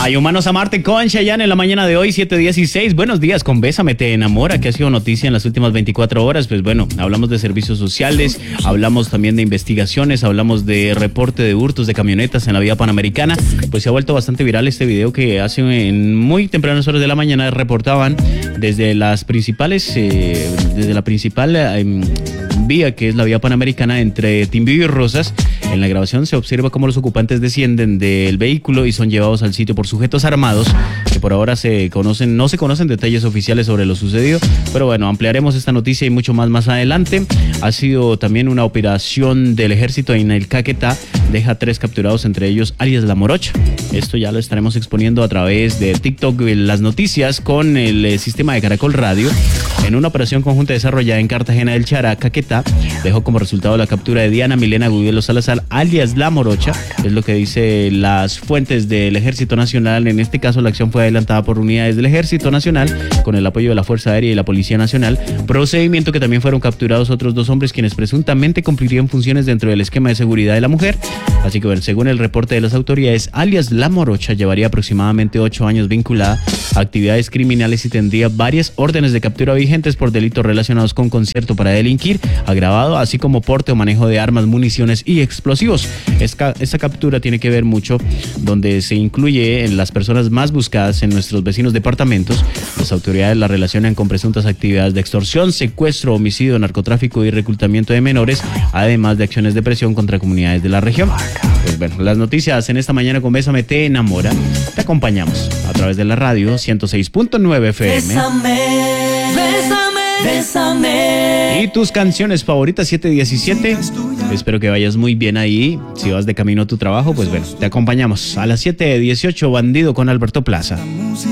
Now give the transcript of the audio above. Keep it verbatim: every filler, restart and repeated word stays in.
Ay, Humanos a Marte con Chayanne en la mañana de hoy, siete dieciséis. Buenos días con Bésame Te Enamora, que ha sido noticia en las últimas veinticuatro horas. Pues bueno, hablamos de servicios sociales, hablamos también de investigaciones, hablamos de reporte de hurtos de camionetas en la vía panamericana. Pues se ha vuelto bastante viral este video que hace en muy tempranas horas de la mañana reportaban desde las principales, eh, desde la principal eh, vía, que es la vía panamericana entre Timbío y Rosas. En la grabación se observa cómo los ocupantes descienden del vehículo y son llevados al sitio por sujetos armados, que por ahora se conocen, no se conocen detalles oficiales sobre lo sucedido, pero bueno, ampliaremos esta noticia y mucho más más adelante. Ha sido también una operación del ejército en el Caquetá, deja tres capturados, entre ellos alias La Morocha. Esto ya lo estaremos exponiendo a través de TikTok, las noticias con el eh, sistema de Caracol Radio. En una operación conjunta desarrollada en Cartagena del Chará, Caquetá, dejó como resultado la captura de Diana Milena Gudelo Salazar, alias La Morocha, es lo que dice las fuentes del Ejército Nacional. En este caso, la acción fue adelantada por unidades del Ejército Nacional con el apoyo de la Fuerza Aérea y la Policía Nacional, procedimiento que también fueron capturados otros dos hombres quienes presuntamente cumplirían funciones dentro del esquema de seguridad de la mujer. Así que, bueno, según el reporte de las autoridades, alias La Morocha llevaría aproximadamente ocho años vinculada a actividades criminales y tendría varias órdenes de captura vigentes por delitos relacionados con concierto para delinquir, agravado, así como porte o manejo de armas, municiones y explosivos. Esta, esta captura tiene que ver mucho donde se incluye en las personas más buscadas en nuestros vecinos departamentos. Las autoridades la relacionan con presuntas actividades de extorsión, secuestro, homicidio, narcotráfico y reclutamiento de menores, además de acciones de presión contra comunidades de la región. Pues bueno, las noticias en esta mañana con Bésame Te Enamora. Te acompañamos a través de la radio ciento seis punto nueve F M. Bésame, bésame, bésame. Y tus canciones favoritas, siete diecisiete. Espero que vayas muy bien ahí. Si vas de camino a tu trabajo, pues bueno, te acompañamos a las siete dieciocho, Bandido con Alberto Plaza.